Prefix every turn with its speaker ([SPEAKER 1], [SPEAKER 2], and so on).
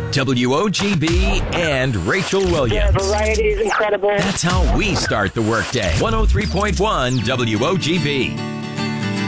[SPEAKER 1] WOGB and Rachel Williams.
[SPEAKER 2] The variety is incredible.
[SPEAKER 1] That's how we start the workday. 103.1 WOGB.